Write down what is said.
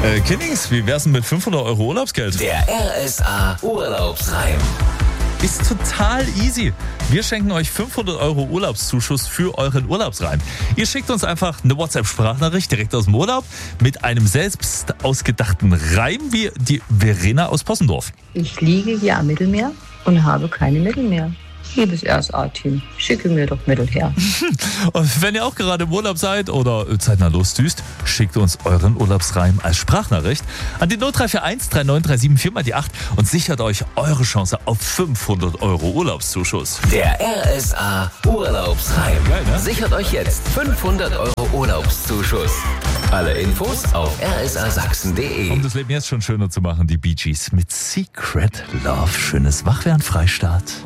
Kinnings, wie wär's denn mit 500 Euro Urlaubsgeld? Der RSA Urlaubsreim. Ist total easy. Wir schenken euch 500 Euro Urlaubszuschuss für euren Urlaubsreim. Ihr schickt uns einfach eine WhatsApp-Sprachnachricht direkt aus dem Urlaub mit einem selbst ausgedachten Reim wie die Verena aus Possendorf. Ich liege hier am Mittelmeer und habe keine Mittel mehr. Liebes RSA-Team, schicke mir doch Mittel her. Und wenn ihr auch gerade im Urlaub seid oder zeitnah losdüst, schickt uns euren Urlaubsreim als Sprachnachricht an die 0341 3937 4 mal die 8 und sichert euch eure Chance auf 500 Euro Urlaubszuschuss. Der RSA Urlaubsreim. Geil, ne? Sichert euch jetzt 500 Euro Urlaubszuschuss. Alle Infos auf rsasachsen.de. Um das Leben jetzt schon schöner zu machen, die Bee Gees mit Secret Love. Schönes Wachwerden, Freistaat.